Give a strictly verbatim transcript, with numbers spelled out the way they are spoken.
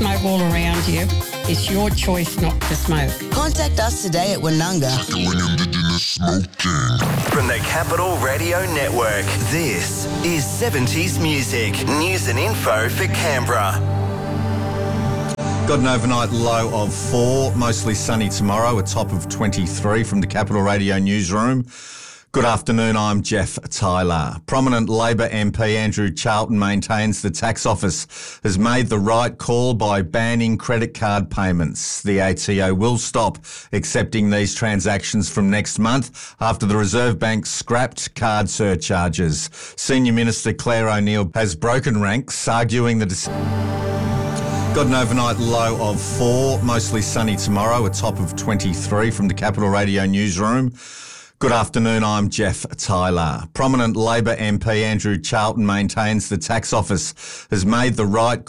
smoke all around you. It's your choice not to smoke. Contact us today at Woonunga. From the Capital Radio Network, this is seventies Music. News and info for Canberra. Got an overnight low of four, mostly sunny tomorrow, a top of twenty-three from the Capital Radio newsroom. Good afternoon, I'm Jeff Tyler. Prominent Labor M P Andrew Charlton maintains the tax office has made the right call by banning credit card payments. The A T O will stop accepting these transactions from next month after the Reserve Bank scrapped card surcharges. Senior Minister Claire O'Neill has broken ranks, arguing the decision. Got an overnight low of four, mostly sunny tomorrow, a top of twenty-three from the Capital Radio newsroom. Good afternoon, I'm Jeff Tyler. Prominent Labor M P Andrew Charlton maintains the tax office has made the right